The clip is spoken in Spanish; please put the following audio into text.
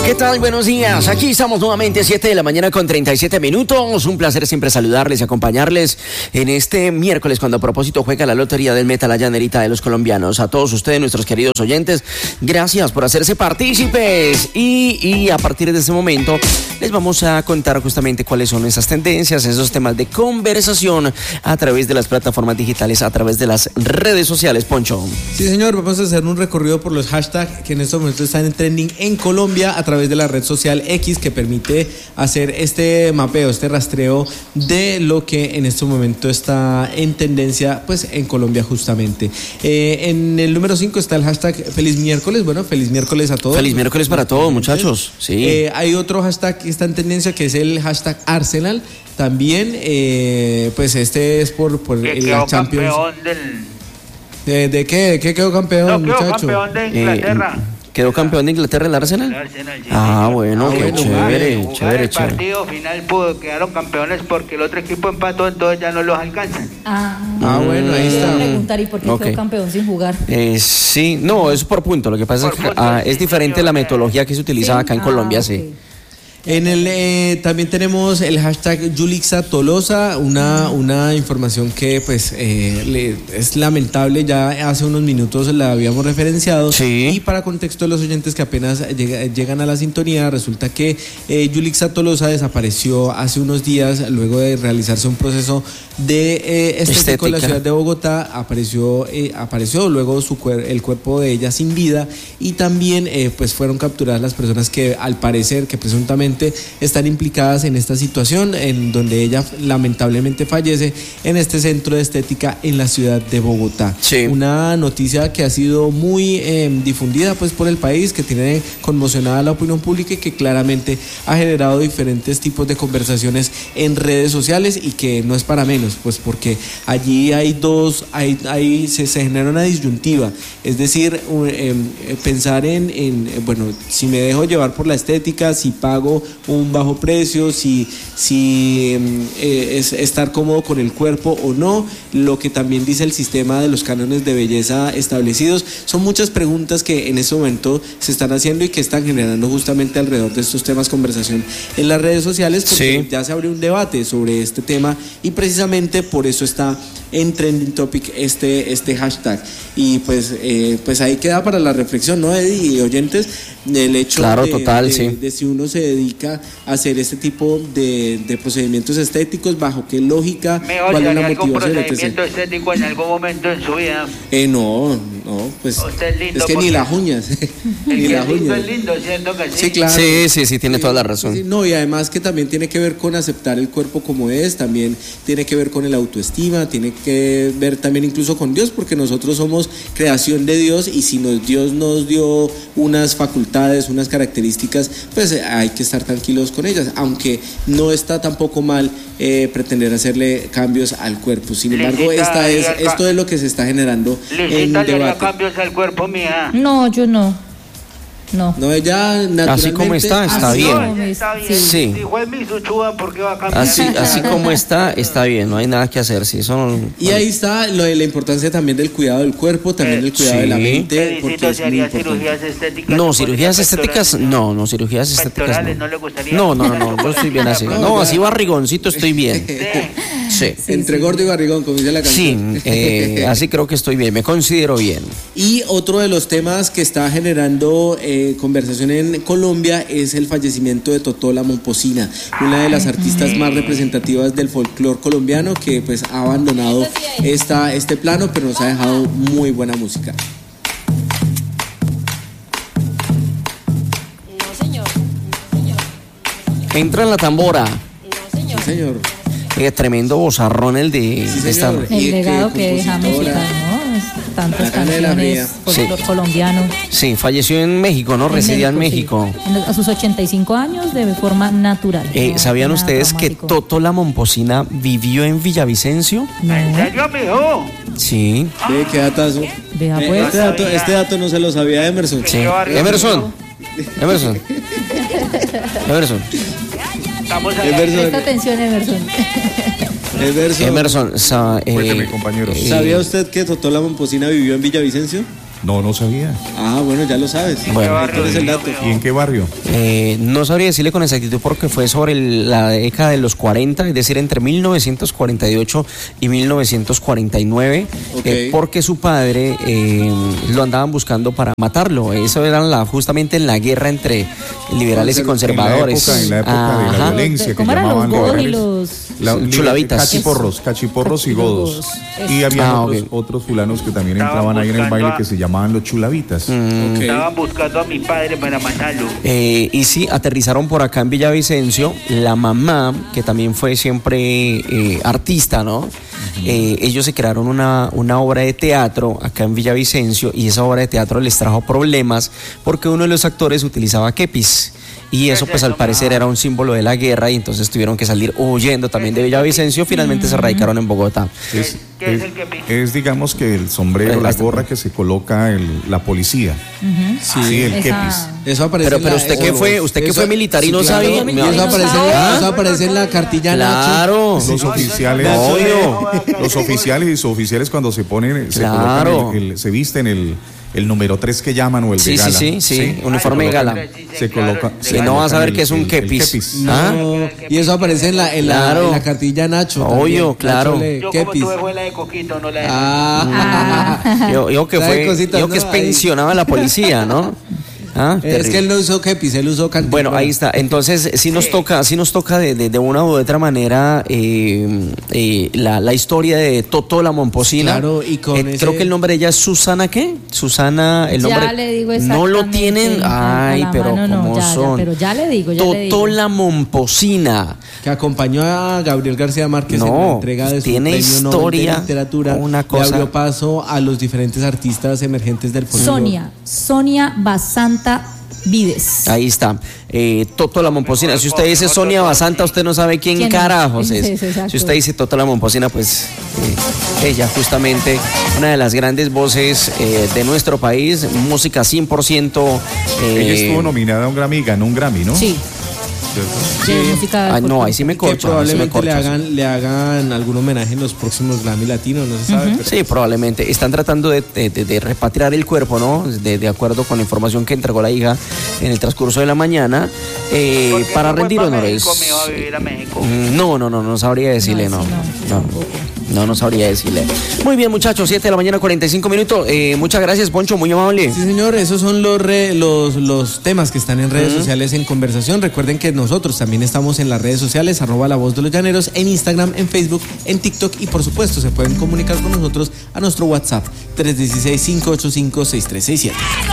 ¿Qué tal? Buenos días. Aquí estamos nuevamente 7 de la mañana con 37 minutos. Un placer siempre saludarles y acompañarles en este miércoles cuando a propósito juega la Lotería del Meta, la llanerita de los colombianos. A todos ustedes, nuestros queridos oyentes, gracias por hacerse partícipes. Y a partir de este momento les vamos a contar justamente cuáles son esas tendencias, esos temas de conversación a través de las plataformas digitales, a través de las redes sociales. Poncho. Sí, señor. Vamos a hacer un recorrido por los hashtags que en estos momentos están en trending en Colombia a través de la red social X, que permite hacer este mapeo, este rastreo de lo que en este momento está en tendencia pues en Colombia justamente. En el número 5 está el hashtag Feliz Miércoles. Bueno, feliz miércoles a todos. Feliz miércoles para todos, muchachos. Sí. Hay otro hashtag que está en tendencia que es el hashtag Arsenal. También, pues este es por la Champions. ¿De qué? ¿De qué quedó campeón, muchacho? Campeón de Inglaterra. ¿Quedó campeón de Inglaterra el Arsenal? El Arsenal, sí. Bueno, qué chévere, jugar el partido final quedaron campeones porque el otro equipo empató, entonces ya no los alcanzan. Bueno, ahí está. Preguntar, ¿y por qué quedó campeón sin jugar? Sí, no, es por punto. Lo que pasa es que es diferente la metodología que se utiliza acá en Colombia, sí. También tenemos el hashtag Yulixa Tolosa, una información que pues es lamentable, ya hace unos minutos la habíamos referenciado. Sí. Y para contexto de los oyentes que apenas llegan a la sintonía, resulta que Yulixa Tolosa desapareció hace unos días luego de realizarse un proceso de estético en la ciudad de Bogotá. Apareció luego el cuerpo de ella sin vida, y también pues fueron capturadas las personas que al parecer, que presuntamente están implicadas en esta situación, en donde ella lamentablemente fallece en este centro de estética en la ciudad de Bogotá. Sí. Una noticia que ha sido muy difundida pues por el país, que tiene conmocionada la opinión pública y que claramente ha generado diferentes tipos de conversaciones en redes sociales, y que no es para menos, pues porque allí se genera una disyuntiva, es decir, pensar bueno, si me dejo llevar por la estética, si pago un bajo precio, si es estar cómodo con el cuerpo o no, lo que también dice el sistema de los cánones de belleza establecidos. Son muchas preguntas que en este momento se están haciendo y que están generando justamente alrededor de estos temas conversación en las redes sociales, porque ya se abrió un debate sobre este tema, y precisamente por eso está en trending topic este hashtag. Y pues ahí queda para la reflexión, ¿no, Eddie y oyentes? El hecho de si uno se dedica a hacer este tipo de procedimientos estéticos, bajo qué lógica, cuál es la motivación. ¿Algún procedimiento estético en algún momento en su vida? No, pues es que ni las uñas. Ni las uñas. Es lindo, ¿cierto que sí? Sí, claro. Sí, tiene toda la razón. Sí, no, y además que también tiene que ver con aceptar el cuerpo como es, también tiene que ver con el autoestima, tiene que ver también incluso con Dios, porque nosotros somos creación de Dios, y si Dios nos dio unas facultades, unas características, pues hay que estar tranquilos con ellas, aunque no está tampoco mal pretender hacerle cambios al cuerpo. Sin embargo, esto es lo que se está generando en debate. ¿Cambios al cuerpo, mía? No, yo no. No, ella naturalmente... Así como está bien. Sí. Si fue mi suchuda, ¿por qué va a cambiar? Así como está bien, no hay nada que hacer. Sí, y ahí está lo de la importancia también del cuidado del cuerpo, también del cuidado de la mente. Porque ¿se haría cirugías estéticas? No, cirugías estéticas, no, cirugías estéticas no le gustaría. No, yo estoy bien así. No, así barrigoncito estoy bien. Sí. Entre gordo y barrigón, como dice la canción. Sí, así creo que estoy bien, me considero bien. Y otro de los temas que está generando conversación en Colombia es el fallecimiento de Totó la Momposina, una de las artistas más representativas del folclore colombiano, que pues ha abandonado este plano, pero nos ha dejado muy buena música. No, señor. Entra en la tambora. No, señor. Sí, señor. Tremendo bozarrón el de esta. El legado que deja México, ¿no? Tantas canciones, folclore colombiano. Sí, falleció en México, ¿no? Residía en México. Sí. A sus 85 años, de forma natural. ¿Sabían ustedes que Totó la Momposina vivió en Villavicencio? No. ¿En serio, mijo? Sí. ¿Qué datazo? Vea pues. Este dato no se lo sabía Emerson. Sí. Emerson. Presta atención, Emerson. Cuénteme, compañero. ¿Sabía usted que Totó la Momposina vivió en Villavicencio? No sabía. Ah, bueno, ya lo sabes. Bueno, ¿Cuál es el dato? ¿Y en qué barrio? No sabría decirle con exactitud porque fue sobre la década de los 40, es decir, entre 1948 y 1949, Okay. porque su padre lo andaban buscando para matarlo. Eso era justamente en la guerra entre liberales y conservadores. En la época de la violencia que ¿Cómo eran llamaban los godos y liberales. los chulavitas. Cachiporros y godos. Eso. Y había ok. otros fulanos que también Estaban entraban ahí en el buscando baile que se llamaban los chulavitas. Estaban buscando a mi padre para matarlo. Y sí, aterrizaron por acá en Villavicencio. La mamá, que también fue siempre artista, ¿no? Ellos se crearon una obra de teatro acá en Villavicencio y esa obra de teatro les trajo problemas porque uno de los actores utilizaba kepis. Y eso pues al parecer era un símbolo de la guerra y entonces tuvieron que salir huyendo también de Villavicencio. Finalmente se radicaron en Bogotá. ¿Qué es el kepis? Es digamos que el sombrero, la gorra que se coloca la policía. Sí, el kepis. Eso aparece Pero usted que fue, militar y no sabía. Y eso aparece en la cartilla Nacho. Claro. Los oficiales, Obvio. los oficiales y suboficiales cuando se ponen, Claro. se visten el número 3 que llaman o el de Sí, gala. sí, uniforme de gala. Se coloca. Si no vas a ver que es un kepis. No, y eso aparece en la cartilla Nacho. Obvio, también. claro. Nacho le- Yo como kepis. tuve fue la de Coquito, no la de... Yo que Sabe fue, cositas, yo que ¿no? es pensionado en la policía, ¿no? Es Terrible. que él no usó kepis, él usó cantina. Bueno, ahí está. Entonces, sí nos toca de una u otra manera la historia de Totó la Momposina. Claro, y con ese- creo que el nombre de ella es Susana, ¿qué? Susana, el nombre. Ya le digo no lo exactamente tienen. Ay, a la pero mano, ¿cómo ya, son? pero ya le digo. Totó la Momposina. Que acompañó a Gabriel García Márquez en la No, entrega de su tiene premio Nobel historia, de Literatura. una cosa. Le abrió paso a los diferentes artistas emergentes del folclore. Sonia Basanta Vides. Ahí está. Totó la Momposina. Si usted dice Sonia Basanta, usted no sabe quién ¿Quién es? carajos es. Sí, exacto. Si usted dice Totó la Momposina, pues ella justamente, una de las grandes voces de nuestro país, música 100%. Ella estuvo nominada a un Grammy y ganó un Grammy, ¿no? Sí. De música. Ay, no, ahí sí me Que corcho. probablemente le hagan algún homenaje en los próximos Grammy Latinos, no se sabe. Pero Sí, probablemente. Están tratando de repatriar el cuerpo, ¿no? De acuerdo con la información que entregó la hija en el transcurso de la mañana, ¿Por qué para no fue rendir pa' honores. México, me iba a vivir a México? No sabría decirle, No, no. sí, no, tampoco. No sabría decirle. Muy bien, muchachos, 7 de la mañana, 45 minutos. Muchas gracias, Poncho, muy amable. sí, señor, esos son los temas que están en redes sociales en conversación. Recuerden que nosotros también estamos en las redes sociales, @La Voz de los Llaneros, en Instagram, en Facebook, en TikTok y por supuesto se pueden comunicar con nosotros a nuestro WhatsApp 316-585-6367.